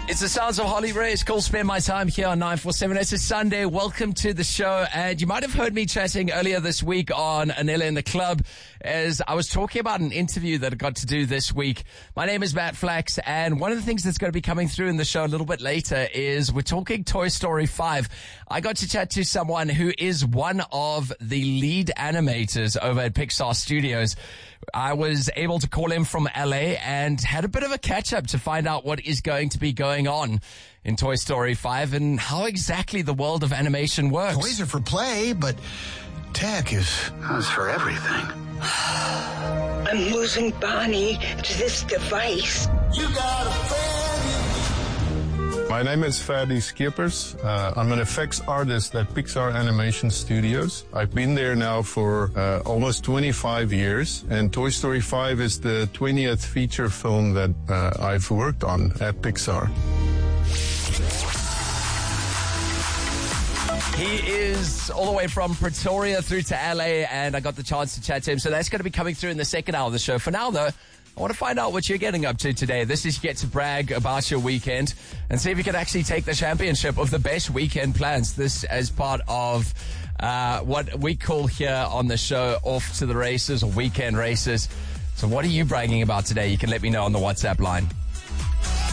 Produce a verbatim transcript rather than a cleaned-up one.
It's the sounds of Holly Ray. It's called Spend My Time here on nine four seven. It's a Sunday. Welcome to the show. And you might have heard me chatting earlier this week on Anela in the Club as I was talking about an interview that I got to do this week. My name is Matt Flax, and one of the things that's going to be coming through in the show a little bit later is we're talking Toy Story five. I got to chat to someone who is one of the lead animators over at Pixar Studios. I was able to call him from L A and had a bit of a catch-up to find out what is going to be going on in Toy Story five and how exactly the world of animation works. Toys are for play, but tech is, is for everything. I'm losing Bonnie to this device. You got a friend. My name is Ferdy Skippers. Uh, I'm an effects artist at Pixar Animation Studios. I've been there now for uh, almost twenty-five years, and Toy Story five is the twentieth feature film that uh, I've worked on at Pixar. He is all the way from Pretoria through to L A, and I got the chance to chat to him. So that's going to be coming through in the second hour of the show. For now, though, I want to find out what you're getting up to today. This is Get to Brag about your weekend and see if you can actually take the championship of the best weekend plans. This as part of uh, what we call here on the show Off to the Races or Weekend Races. So what are you bragging about today? You can let me know on the WhatsApp line.